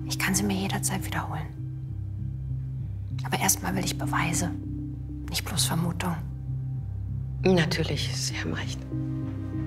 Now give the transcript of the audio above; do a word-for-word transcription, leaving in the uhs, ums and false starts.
Ich kann sie mir jederzeit wiederholen. Aber erstmal will ich Beweise, nicht bloß Vermutung. Natürlich, Sie haben recht.